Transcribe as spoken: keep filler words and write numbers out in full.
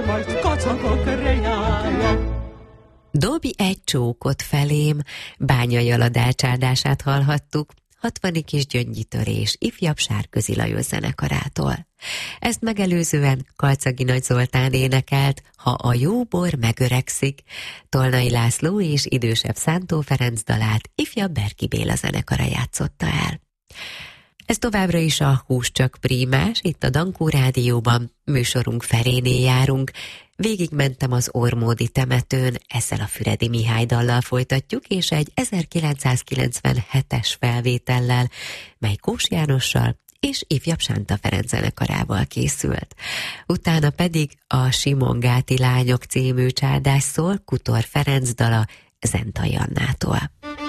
majd kacagok rejája. Dobj egy csókot felém, Bányai Alad elcsárdását hallhattuk, hatvani kis gyöngyi-törés ifjabb Sárközi Lajos zenekarától. Ezt megelőzően Kalczagi Nagy Zoltán énekelt Ha a jó bor megöregszik, Tolnai László és idősebb Szántó Ferenc dalát ifjabb Berki Béla zenekara játszotta el. Ez továbbra is a Hús csak prímás, itt a Dankó Rádióban, műsorunk felénél járunk. Végigmentem az Ormódi temetőn, ezzel a Füredi Mihály dallal folytatjuk, és egy ezerkilencszázkilencvenhetes felvétellel, mely Kós Jánossal és ifjabb Sánta Ferenc zenekarával készült. Utána pedig a Simongáti Lányok című csárdás szól Kutor Ferenc dala Zentai Annától.